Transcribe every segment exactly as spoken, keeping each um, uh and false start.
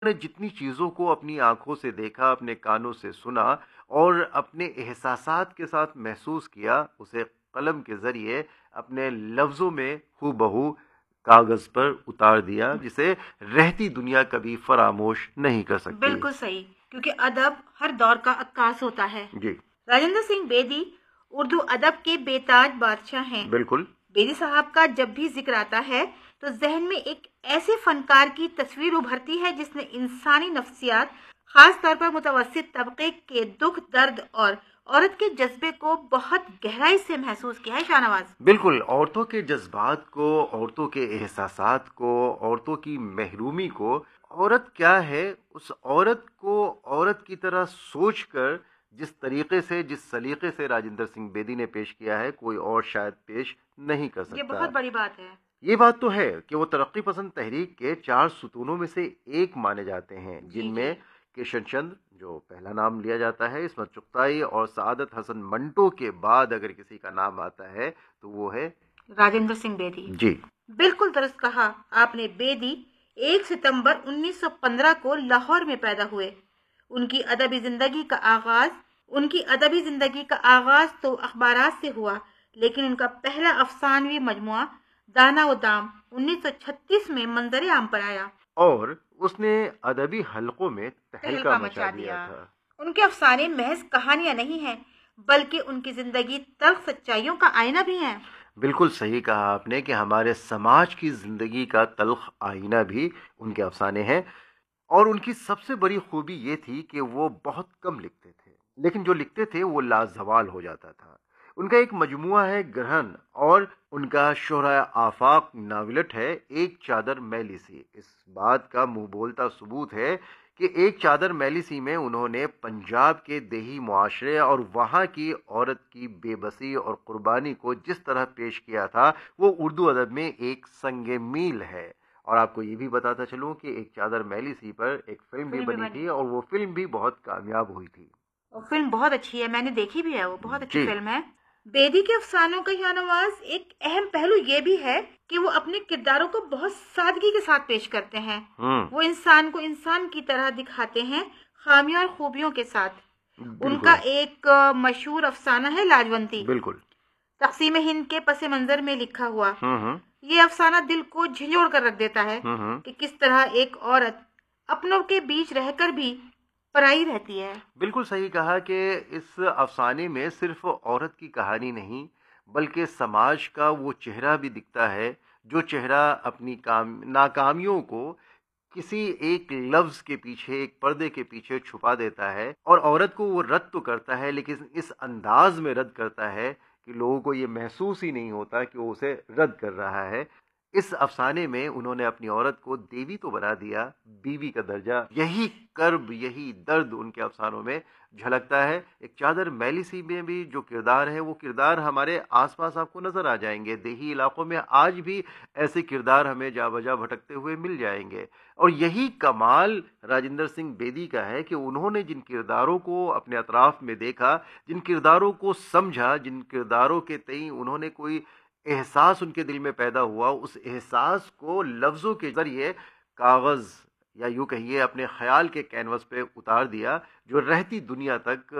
نے جتنی چیزوں کو اپنی آنکھوں سے دیکھا، اپنے کانوں سے سنا اور اپنے احساسات کے ساتھ محسوس کیا، اسے قلم کے ذریعے اپنے لفظوں میں ہو بہو کاغذ پر اتار دیا، جسے رہتی دنیا کبھی فراموش نہیں کر سکتی۔ بالکل صحیح، کیونکہ ادب ہر دور کا عکاس ہوتا ہے۔ جی راجندر سنگھ بیدی اردو ادب کے بے تاج بادشاہ ہیں۔ بالکل۔ بیدی صاحب کا جب بھی ذکر آتا ہے تو ذہن میں ایک ایسے فنکار کی تصویر ابھرتی ہے جس نے انسانی نفسیات، خاص طور پر متوسط طبقے کے دکھ درد اور عورت کے جذبے کو بہت گہرائی سے محسوس کیا ہے۔ شاہ نواز بالکل، عورتوں کے جذبات کو، عورتوں کے احساسات کو، عورتوں کی محرومی کو، عورت کیا ہے، اس عورت کو عورت کی طرح سوچ کر جس طریقے سے، جس سلیقے سے راجندر سنگھ بیدی نے پیش کیا ہے، کوئی اور شاید پیش نہیں کر سکتا۔ یہ بہت بڑی بات ہے۔ یہ بات تو ہے کہ وہ ترقی پسند تحریک کے چار ستونوں میں سے ایک مانے جاتے ہیں، جن میں کشن چندر جو پہلا نام لیا جاتا ہے، عصمت چغتائی اور سعادت حسن منٹو کے بعد اگر کسی کا نام آتا ہے تو وہ ہے راجندر سنگھ بیدی۔ جی بالکل درست کہا آپ نے۔ بیدی ایک ستمبر انیس سو پندرہ کو لاہور میں پیدا ہوئے۔ ان کی ادبی زندگی کا آغاز ان کی ادبی زندگی کا آغاز تو اخبارات سے ہوا، لیکن ان کا پہلا افسانوی مجموعہ دانا و دام انیس سو چھتیس میں منظر عام پر آیا اور اس نے ادبی حلقوں میں تہلکہ مچا دیا تھا۔ ان کے افسانے محض کہانیاں نہیں ہیں، بلکہ ان کی زندگی تلخ سچائیوں کا آئینہ بھی ہے۔ بالکل صحیح کہا آپ نے کہ ہمارے سماج کی زندگی کا تلخ آئینہ بھی ان کے افسانے ہیں، اور ان کی سب سے بڑی خوبی یہ تھی کہ وہ بہت کم لکھتے تھے، لیکن جو لکھتے تھے وہ لازوال ہو جاتا تھا۔ ان کا ایک مجموعہ ہے گرہن، اور ان کا شہرۂ آفاق ناولٹ ہے ایک چادر میلی سی۔ اس بات کا منہ بولتا ثبوت ہے کہ ایک چادر میلی سی میں انہوں نے پنجاب کے دیہی معاشرے اور وہاں کی عورت کی بے بسی اور قربانی کو جس طرح پیش کیا تھا، وہ اردو ادب میں ایک سنگ میل ہے۔ اور آپ کو یہ بھی بتاتا چلوں کہ ایک چادر میلی سی پر ایک فلم بھی بنی تھی، اور وہ فلم بھی بہت کامیاب ہوئی تھی۔ فلم بہت اچھی ہے، میں نے دیکھی بھی ہے، وہ بہت اچھی جی فلم ہے۔ بیدی کے افسانوں کا شاہ نواز ایک اہم پہلو یہ بھی ہے کہ وہ اپنے کرداروں کو بہت سادگی کے ساتھ پیش کرتے ہیں۔ ہوں وہ انسان کو انسان کی طرح دکھاتے ہیں، خامیوں اور خوبیوں کے ساتھ۔ ان بالکل کا ایک مشہور افسانہ ہے لاجونتی، بالکل تقسیم ہند کے پس منظر میں لکھا ہوا۔ ہوں ہوں یہ افسانہ دل کو جھنجھوڑ کر رکھ دیتا ہے ہوں ہوں کہ کس طرح ایک عورت اپنوں کے بیچ رہ کر بھی پرائی رہتی ہے۔ بالکل صحیح کہا کہ اس افسانے میں صرف عورت کی کہانی نہیں، بلکہ سماج کا وہ چہرہ بھی دکھتا ہے جو چہرہ اپنی کام ناکامیوں کو کسی ایک لفظ کے پیچھے، ایک پردے کے پیچھے چھپا دیتا ہے، اور عورت کو وہ رد تو کرتا ہے، لیکن اس انداز میں رد کرتا ہے کہ لوگوں کو یہ محسوس ہی نہیں ہوتا کہ وہ اسے رد کر رہا ہے۔ اس افسانے میں انہوں نے اپنی عورت کو دیوی تو بنا دیا، بیوی کا درجہ، یہی کرب، یہی درد ان کے افسانوں میں جھلکتا ہے۔ ایک چادر میلی سی میں بھی جو کردار ہے، وہ کردار ہمارے آس پاس آپ کو نظر آ جائیں گے۔ دیہی علاقوں میں آج بھی ایسے کردار ہمیں جا بجا بھٹکتے ہوئے مل جائیں گے، اور یہی کمال راجندر سنگھ بیدی کا ہے کہ انہوں نے جن کرداروں کو اپنے اطراف میں دیکھا، جن کرداروں کو سمجھا، جن کرداروں کے تئیں انہوں نے کوئی احساس ان کے دل میں پیدا ہوا، اس احساس کو لفظوں کے ذریعے کاغذ یا یوں کہیے اپنے خیال کے کینوس پہ اتار دیا، جو رہتی دنیا تک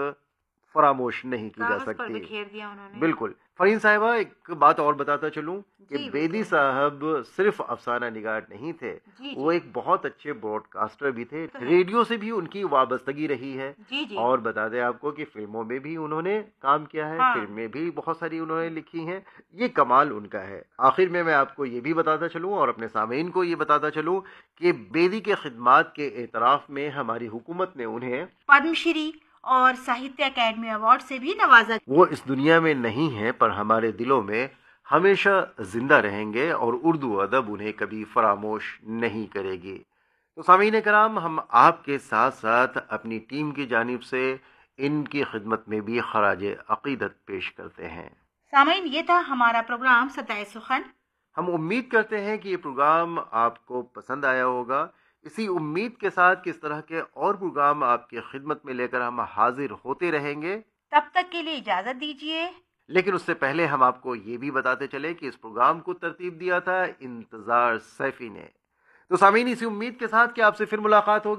فراموش نہیں کی جا کاغذ پر سکتی۔ بکھیر دیا انہوں نے۔ بالکل۔ فرین صاحبہ، ایک بات اور بتاتا چلوں کہ جی بیدی بالکل۔ صاحب صرف افسانہ نگار نہیں تھے، جی جی وہ ایک بہت اچھے براڈ کاسٹر بھی تھے۔ تو ہے۔ ریڈیو سے بھی ان کی وابستگی رہی ہے، جی جی اور بتا دیں آپ کو کہ فلموں میں بھی انہوں نے کام کیا ہے، ہاں۔ فلمیں بھی بہت ساری انہوں نے لکھی ہیں۔ یہ کمال ان کا ہے۔ آخر میں میں آپ کو یہ بھی بتاتا چلوں اور اپنے سامعین کو یہ بتاتا چلوں کہ بیدی کے خدمات کے اعتراف میں ہماری حکومت نے انہیں پدم شری اور ساہتیہ اکیڈمی ایوارڈ سے بھی نوازا۔ وہ اس دنیا میں نہیں ہیں پر ہمارے دلوں میں ہمیشہ زندہ رہیں گے، اور اردو ادب انہیں کبھی فراموش نہیں کرے گی۔ تو سامعین کرام، ہم آپ کے ساتھ ساتھ اپنی ٹیم کی جانب سے ان کی خدمت میں بھی خراج عقیدت پیش کرتے ہیں۔ سامعین، یہ تھا ہمارا پروگرام صدائے سخن۔ ہم امید کرتے ہیں کہ یہ پروگرام آپ کو پسند آیا ہوگا۔ اسی امید کے ساتھ کہ اس طرح کے اور پروگرام آپ کی خدمت میں لے کر ہم حاضر ہوتے رہیں گے۔ تب تک کے لیے اجازت دیجیے۔ لیکن اس سے پہلے ہم آپ کو یہ بھی بتاتے چلے کہ اس پروگرام کو ترتیب دیا تھا انتظار سیفی نے۔ تو سامعین اسی امید کے ساتھ کہ آپ سے پھر ملاقات ہوگی.